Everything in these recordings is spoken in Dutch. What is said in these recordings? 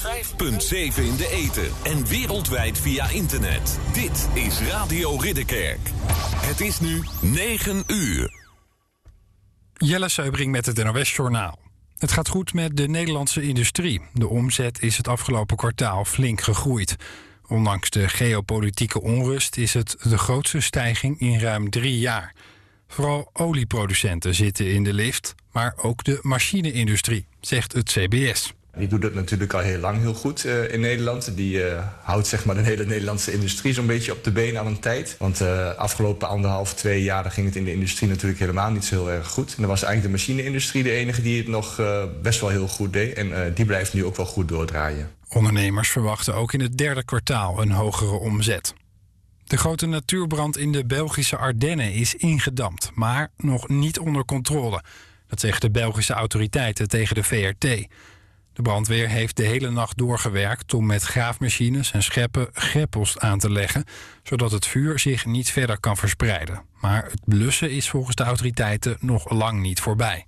105.7 in de ether en wereldwijd via internet. Dit is Radio Ridderkerk. Het is nu 9 uur. Jelle Seubring met het NOS-journaal. Het gaat goed met de Nederlandse industrie. De omzet is het afgelopen kwartaal flink gegroeid. Ondanks de geopolitieke onrust is het de grootste stijging in ruim 3 jaar. Vooral olieproducenten zitten in de lift, maar ook de machine-industrie, zegt het CBS. Die doet het natuurlijk al heel lang heel goed in Nederland. Die houdt zeg maar de hele Nederlandse industrie zo'n beetje op de been aan een tijd. Want afgelopen 1,5, 2 jaar ging het in de industrie natuurlijk helemaal niet zo heel erg goed. En dan was eigenlijk de machine-industrie de enige die het nog best wel heel goed deed. En die blijft nu ook wel goed doordraaien. Ondernemers verwachten ook in het derde kwartaal een hogere omzet. De grote natuurbrand in de Belgische Ardennen is ingedampt, maar nog niet onder controle. Dat zeggen de Belgische autoriteiten tegen de VRT. De brandweer heeft de hele nacht doorgewerkt om met graafmachines en scheppen greppels aan te leggen, zodat het vuur zich niet verder kan verspreiden. Maar het blussen is volgens de autoriteiten nog lang niet voorbij.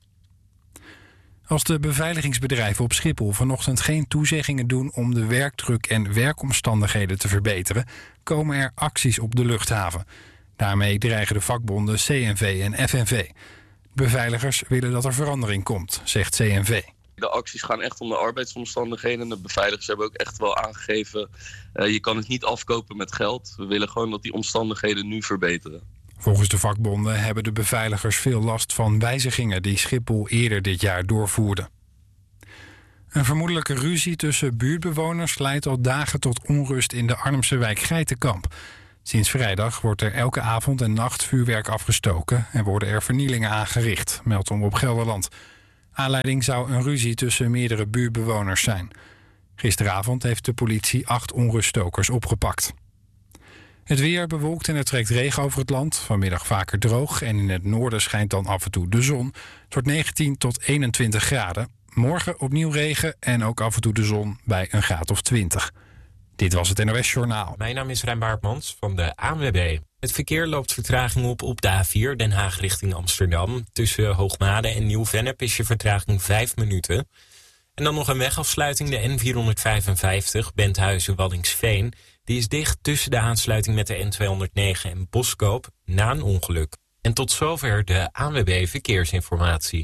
Als de beveiligingsbedrijven op Schiphol vanochtend geen toezeggingen doen om de werkdruk en werkomstandigheden te verbeteren, komen er acties op de luchthaven. Daarmee dreigen de vakbonden CNV en FNV. Beveiligers willen dat er verandering komt, zegt CNV. De acties gaan echt om de arbeidsomstandigheden. De beveiligers hebben ook echt wel aangegeven, je kan het niet afkopen met geld. We willen gewoon dat die omstandigheden nu verbeteren. Volgens de vakbonden hebben de beveiligers veel last van wijzigingen die Schiphol eerder dit jaar doorvoerde. Een vermoedelijke ruzie tussen buurtbewoners leidt al dagen tot onrust in de Arnhemse wijk Geitenkamp. Sinds vrijdag wordt er elke avond en nacht vuurwerk afgestoken en worden er vernielingen aangericht, meldt Omroep Gelderland. Aanleiding zou een ruzie tussen meerdere buurtbewoners zijn. Gisteravond heeft de politie 8 onruststokers opgepakt. Het weer bewolkt en er trekt regen over het land. Vanmiddag vaker droog en in het noorden schijnt dan af en toe de zon. Het wordt 19 tot 21 graden. Morgen opnieuw regen en ook af en toe de zon bij een graad of 20. Dit was het NOS Journaal. Mijn naam is Rijn Baartmans van de ANWB. Het verkeer loopt vertraging op de A4 Den Haag richting Amsterdam. Tussen Hoogmade en Nieuw-Vennep is je vertraging 5 minuten. En dan nog een wegafsluiting, de N455, Benthuizen-Waddinxveen. Die is dicht tussen de aansluiting met de N209 en Boskoop na een ongeluk. En tot zover de ANWB Verkeersinformatie.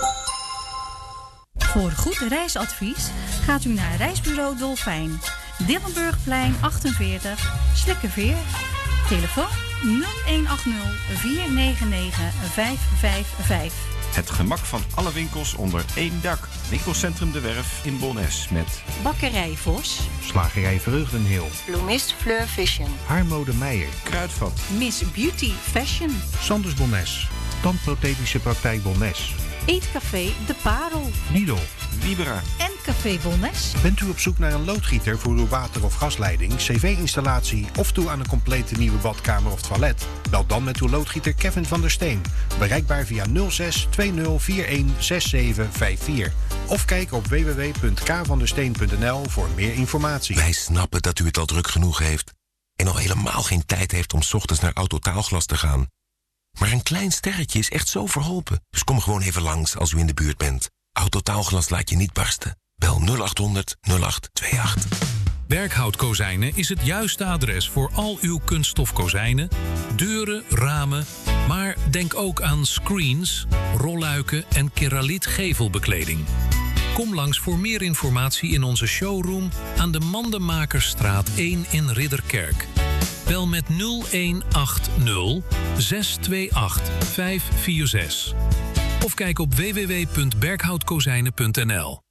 Voor goed reisadvies gaat u naar Reisbureau Dolfijn. Dillenburgplein 48, Slikkerveer. Telefoon 0180 499 555. Het gemak van alle winkels onder één dak. Winkelcentrum De Werf in Bonnes met Bakkerij Vos, Slagerij Vreugdenheel, Bloemist Fleur Vision, Haarmode Meijer, Kruidvat, Miss Beauty Fashion, Sanders Bonnes, Tandprothetische Praktijk Bonnes, Eetcafé De Parel, Lidl, Libera En Café Bonnes. Bent u op zoek naar een loodgieter voor uw water- of gasleiding, cv-installatie of toe aan een complete nieuwe badkamer of toilet? Bel dan met uw loodgieter Kevin van der Steen. Bereikbaar via 06 2041 6754. Of kijk op www.kvandersteen.nl voor meer informatie. Wij snappen dat u het al druk genoeg heeft en al helemaal geen tijd heeft om 's ochtends naar Autotaalglas te gaan. Maar een klein sterretje is echt zo verholpen. Dus kom gewoon even langs als u in de buurt bent. Autotaalglas laat je niet barsten. Bel 0800 0828. Berkhout Kozijnen is het juiste adres voor al uw kunststof kozijnen, deuren, ramen. Maar denk ook aan screens, rolluiken en keramiet gevelbekleding. Kom langs voor meer informatie in onze showroom aan de Mandenmakersstraat 1 in Ridderkerk. Bel met 0180 628 546. Of kijk op www.berkhoutkozijnen.nl.